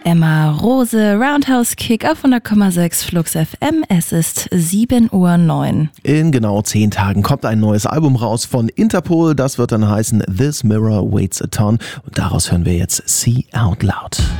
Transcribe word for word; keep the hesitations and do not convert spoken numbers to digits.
Emma Rose, Roundhouse Kick auf hundert Komma sechs Flux F M. Es ist sieben Uhr neun. In genau zehn Tagen kommt ein neues Album raus von Interpol. Das wird dann heißen This Mirror Waits a Ton. Und daraus hören wir jetzt See Out Loud.